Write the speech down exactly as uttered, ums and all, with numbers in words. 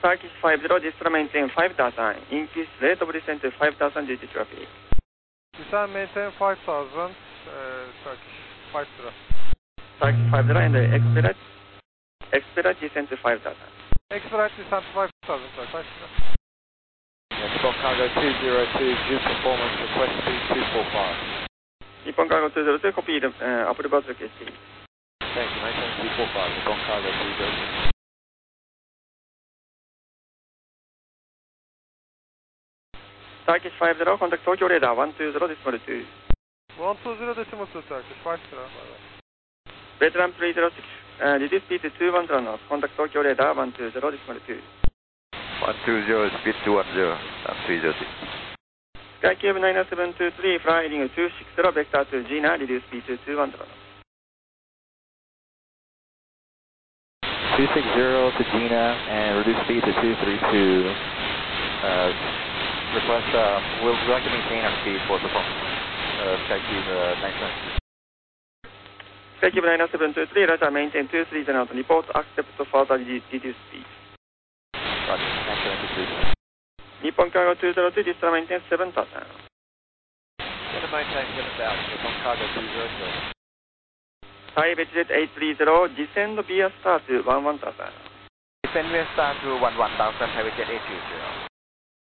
Turkish five zero, descend maintain five thousand. Increase rate of descent to five thousand due to traffic. Descend maintain five thousand, uh, Turkish five zero. Turkish five zero and expedite, expedite descent to five thousand. Expedite descent to five thousand, sir. five zero. Nippon Cargo two zero two, due performance request speed two four five. Nippon Cargo two zero two, copy the uh, approval request speed. Thank you, maintain two four five, Nippon Cargo two zero two. Turkish five zero, contact Tokyo radar one two zero decimal two. one two zero decimal two, Turkish five zero. Veteran three zero six, uh, reduce speed to two one zero knots, contact Tokyo radar one two zero decimal two. one two zero, speed two one zero, and three zero six. Skycube nine seven two three, fly heading two six zero, vector to Gina, reduce speed to two one zero knots. two six zero to Gina and reduce speed to two three two. Uh, request, uh, we'll like to maintain our speed for performance. Uh, Skycube uh, nine seven two. Skycube nine seven two three, roger, maintain two three zero knots, report accept to further reduce speed. Roger, nine seven two three. Nippon Cargo two zero two, descend maintain seven thousand. Descend maintain seven thousand, Nippon Cargo two zero two. Thai Vejet eight three zero, descend via star to one one thousand. Descend via star to one one thousand, Thai Vejet eight three zero.